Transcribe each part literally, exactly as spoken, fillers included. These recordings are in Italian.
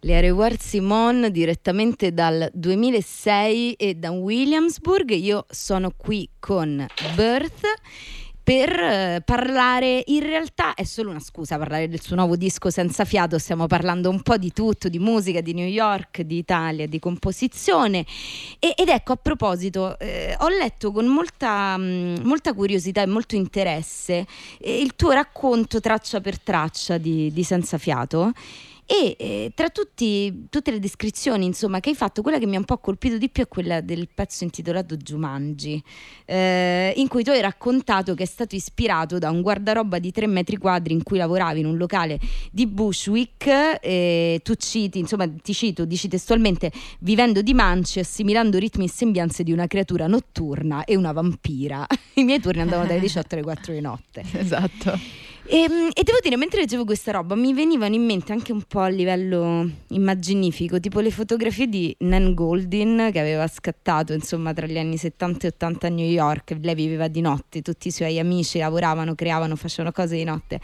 Le Revoir Simone direttamente dal duemilasei e da Williamsburg. Io sono qui con Birth per eh, parlare, in realtà è solo una scusa parlare del suo nuovo disco Senza Fiato. Stiamo parlando un po' di tutto, di musica, di New York, di Italia, di composizione e, ed ecco, a proposito, eh, ho letto con molta, mh, molta curiosità e molto interesse eh, il tuo racconto traccia per traccia di, di Senza Fiato. E eh, tra tutti, tutte le descrizioni insomma che hai fatto, quella che mi ha un po' colpito di più è quella del pezzo intitolato Jumanji, eh, in cui tu hai raccontato che è stato ispirato da un guardaroba di tre metri quadri in cui lavoravi in un locale di Bushwick. E tu citi, insomma ti cito, dici testualmente: vivendo di mance, assimilando ritmi e sembianze di una creatura notturna e una vampira. I miei turni andavano dalle diciotto alle quattro di notte. Esatto. E, e devo dire, mentre leggevo questa roba mi venivano in mente anche un po' a livello immaginifico, tipo le fotografie di Nan Goldin, che aveva scattato insomma tra gli anni settanta e ottanta a New York. Lei viveva di notte, tutti i suoi amici lavoravano, creavano, facevano cose di notte.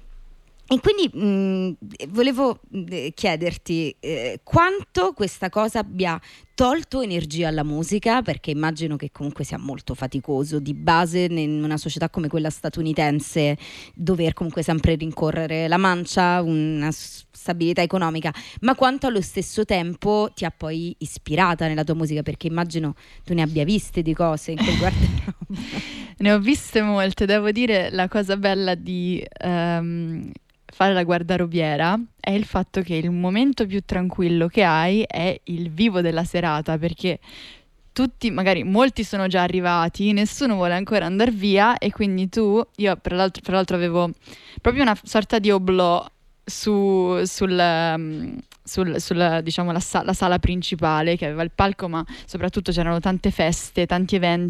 E quindi mh, volevo eh, chiederti eh, quanto questa cosa abbia tolto energia alla musica, perché immagino che comunque sia molto faticoso di base in una società come quella statunitense dover comunque sempre rincorrere la mancia, una stabilità economica, ma quanto allo stesso tempo ti ha poi ispirata nella tua musica, perché immagino tu ne abbia viste di cose in quel guardaroba. Ne ho viste molte, devo dire. La cosa bella di um, fare la guardarobiera è il fatto che il momento più tranquillo che hai è il vivo della serata, perché tutti, magari molti sono già arrivati, nessuno vuole ancora andare via, e quindi tu, io per l'altro, per l'altro avevo proprio una sorta di oblò su, sul, um, sul, sul diciamo la, sa- la sala principale, che aveva il palco, ma soprattutto c'erano tante feste, tanti eventi